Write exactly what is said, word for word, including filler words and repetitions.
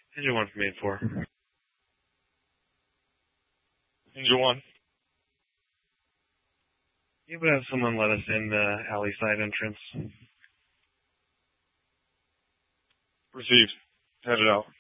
Angel one from eight four. Angel one. You would have someone let us in the alley side entrance. Received. Headed out.